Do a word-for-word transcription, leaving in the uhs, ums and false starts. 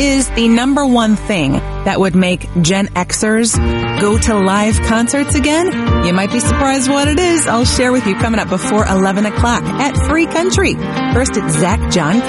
is the number one thing that would make Gen Xers go to live concerts again? You might be surprised what it is. I'll share with you coming up before eleven o'clock at Free Country. First, it's Zach John.